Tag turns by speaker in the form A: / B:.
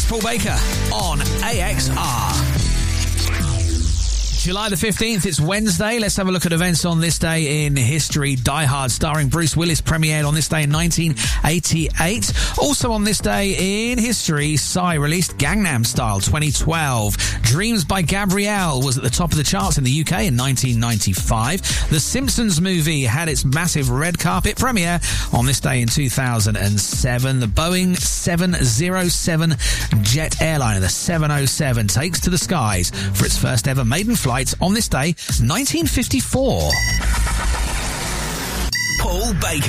A: It's Paul Baker on AXR. July the 15th, it's Wednesday. Let's have a look at events on this day in history. Die Hard, starring Bruce Willis, premiered on this day in 1988. Also on this day in history, Psy released Gangnam Style 2012. Dreams by Gabrielle was at the top of the charts in the UK in 1995. The Simpsons movie had its massive red carpet premiere on this day in 2007. The Boeing 707 jet airliner, the 707, takes to the skies for its first ever maiden flight on this day, 1954. Paul Baker.